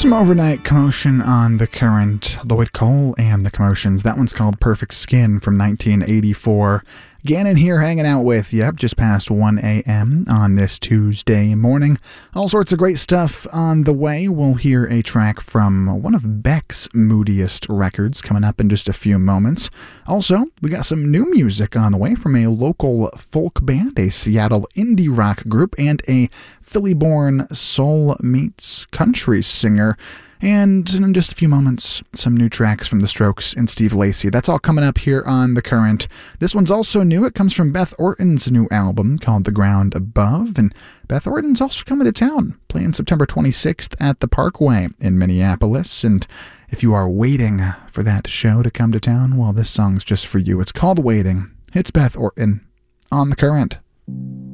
Some overnight commotion on The Current. Lloyd Cole and The Commotions. That one's called Perfect Skin from 1984. Gannon here hanging out with you just past 1 a.m. on this Tuesday morning. All sorts of great stuff on the way. We'll hear a track from one of Beck's moodiest records coming up in just a few moments. Also, we got some new music on the way from a local folk band, a Seattle indie rock group, and a Philly-born soul meets country singer. And in just a few moments, some new tracks from The Strokes and Steve Lacy. That's all coming up here on The Current. This one's also new. It comes from Beth Orton's new album called The Ground Above. And Beth Orton's also coming to town, playing September 26th at the Parkway in Minneapolis. And if you are waiting for that show to come to town, well, this song's just for you. It's called Waiting. It's Beth Orton on The Current.